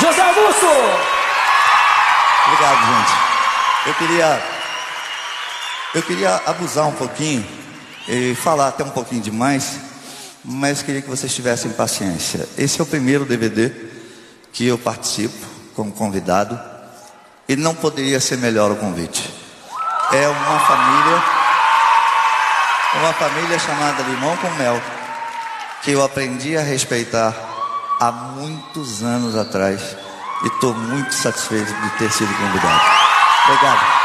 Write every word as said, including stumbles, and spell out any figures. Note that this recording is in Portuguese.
José Augusto! Obrigado, gente. Eu queria, eu queria abusar um pouquinho e falar até um pouquinho demais, mas queria que vocês tivessem paciência. Esse é o primeiro D V D que eu participo como convidado e não poderia ser melhor o convite. É uma família, uma família chamada Limão com Mel, que eu aprendi a respeitar há muitos anos atrás e estou muito satisfeito de ter sido convidado. Obrigado.